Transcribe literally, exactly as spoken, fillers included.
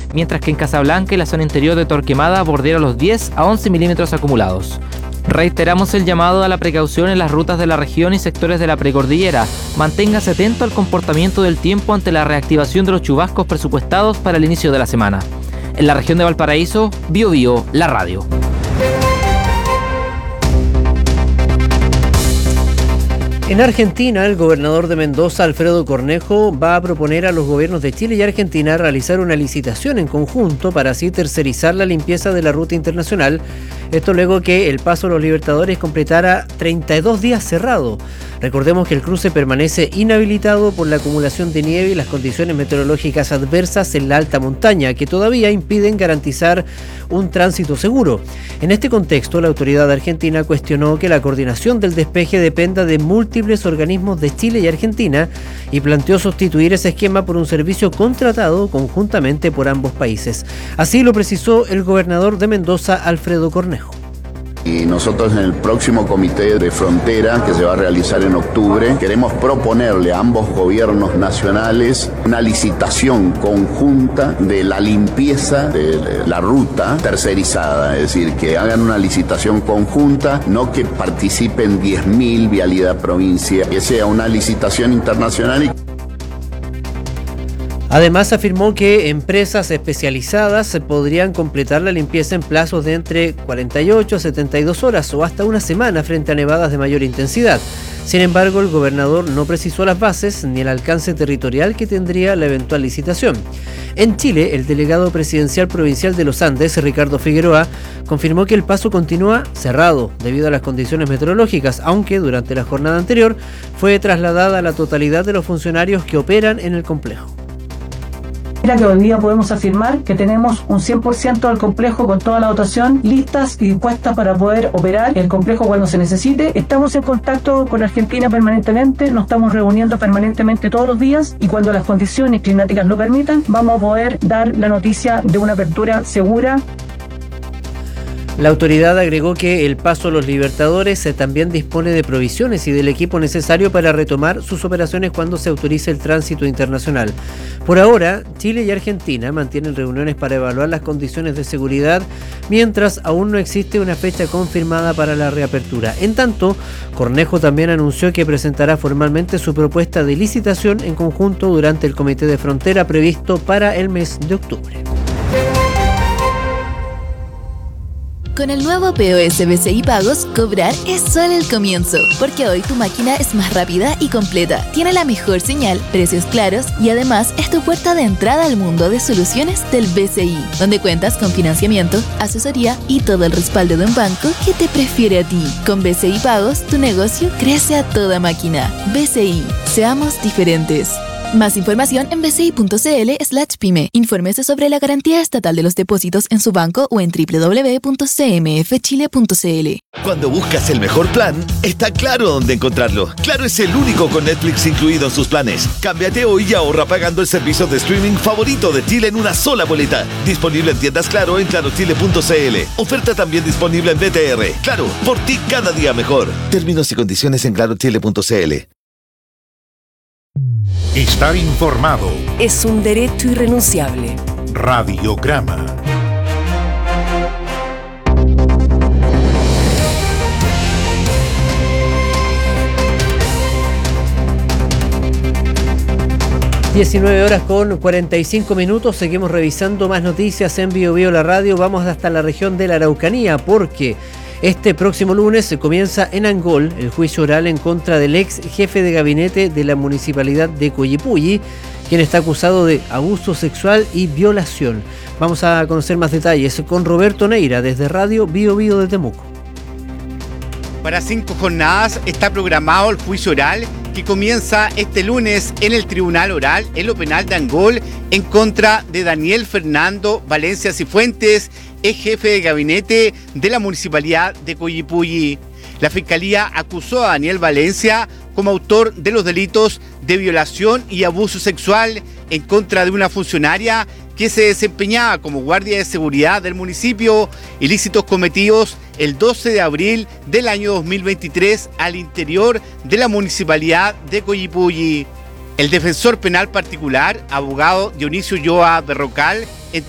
mientras que en Casablanca y la zona interior de Torquemada bordea los diez a once milímetros acumulados. Reiteramos el llamado a la precaución en las rutas de la región y sectores de la precordillera. Manténgase atento al comportamiento del tiempo ante la reactivación de los chubascos presupuestados para el inicio de la semana. En la región de Valparaíso, Bio Bio, la radio. En Argentina, el gobernador de Mendoza, Alfredo Cornejo, va a proponer a los gobiernos de Chile y Argentina realizar una licitación en conjunto para así tercerizar la limpieza de la ruta internacional. Esto luego que el Paso de los Libertadores completara treinta y dos días cerrado. Recordemos que el cruce permanece inhabilitado por la acumulación de nieve y las condiciones meteorológicas adversas en la alta montaña, que todavía impiden garantizar un tránsito seguro. En este contexto, la autoridad argentina cuestionó que la coordinación del despeje dependa de múltiples organismos de Chile y Argentina y planteó sustituir ese esquema por un servicio contratado conjuntamente por ambos países. Así lo precisó el gobernador de Mendoza, Alfredo Cornejo. Y nosotros en el próximo comité de frontera que se va a realizar en octubre queremos proponerle a ambos gobiernos nacionales una licitación conjunta de la limpieza de la ruta tercerizada, es decir, que hagan una licitación conjunta, no que participen diez mil Vialidad Provincia, que sea una licitación internacional. Además, afirmó que empresas especializadas podrían completar la limpieza en plazos de entre cuarenta y ocho a setenta y dos horas o hasta una semana frente a nevadas de mayor intensidad. Sin embargo, el gobernador no precisó las bases ni el alcance territorial que tendría la eventual licitación. En Chile, el delegado presidencial provincial de los Andes, Ricardo Figueroa, confirmó que el paso continúa cerrado debido a las condiciones meteorológicas, aunque durante la jornada anterior fue trasladada la totalidad de los funcionarios que operan en el complejo. Mira que hoy día podemos afirmar que tenemos un cien por ciento del complejo con toda la dotación listas y dispuestas para poder operar el complejo cuando se necesite. Estamos en contacto con Argentina permanentemente, nos estamos reuniendo permanentemente todos los días y cuando las condiciones climáticas lo permitan, vamos a poder dar la noticia de una apertura segura. La autoridad agregó que el Paso de los Libertadores también dispone de provisiones y del equipo necesario para retomar sus operaciones cuando se autorice el tránsito internacional. Por ahora, Chile y Argentina mantienen reuniones para evaluar las condiciones de seguridad, mientras aún no existe una fecha confirmada para la reapertura. En tanto, Cornejo también anunció que presentará formalmente su propuesta de licitación en conjunto durante el Comité de Frontera previsto para el mes de octubre. Con el nuevo P O S B C I Pagos, cobrar es solo el comienzo, porque hoy tu máquina es más rápida y completa, tiene la mejor señal, precios claros y además es tu puerta de entrada al mundo de soluciones del B C I, donde cuentas con financiamiento, asesoría y todo el respaldo de un banco que te prefiere a ti. Con B C I Pagos, tu negocio crece a toda máquina. B C I, seamos diferentes. Más información en bci.cl slash pyme. Infórmese sobre la garantía estatal de los depósitos en su banco o en doble u doble u doble u punto c m f chile punto c l. Cuando buscas el mejor plan, está claro dónde encontrarlo. Claro es el único con Netflix incluido en sus planes. Cámbiate hoy y ahorra pagando el servicio de streaming favorito de Chile en una sola boleta. Disponible en tiendas Claro en claro chile punto c l. Oferta también disponible en B T R. Claro, por ti cada día mejor. Términos y condiciones en claro chile punto c l. Estar informado es un derecho irrenunciable. Radiograma. diecinueve horas con cuarenta y cinco minutos, seguimos revisando más noticias en Bio Bio la radio. Vamos hasta la región de la Araucanía porque este próximo lunes se comienza en Angol el juicio oral en contra del ex jefe de gabinete de la municipalidad de Coyipulli, quien está acusado de abuso sexual y violación. Vamos a conocer más detalles con Roberto Neira desde Radio Bio Bio de Temuco. Para cinco jornadas está programado el juicio oral que comienza este lunes en el Tribunal Oral en lo penal de Angol en contra de Daniel Fernando Valencia Cifuentes, ex jefe de gabinete de la municipalidad de Coyipulli. La Fiscalía acusó a Daniel Valencia como autor de los delitos de violación y abuso sexual en contra de una funcionaria que se desempeñaba como guardia de seguridad del municipio, ilícitos cometidos el doce de abril del año dos mil veintitrés al interior de la municipalidad de Coyipulli. El defensor penal particular, abogado Dionisio Ulloa Berrocal,